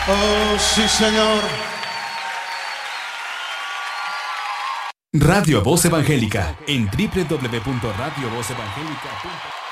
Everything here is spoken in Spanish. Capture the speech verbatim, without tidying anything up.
Oh, sí, señor. Radio Voz Evangélica en doble u doble u doble u punto radio voz evangélica punto com.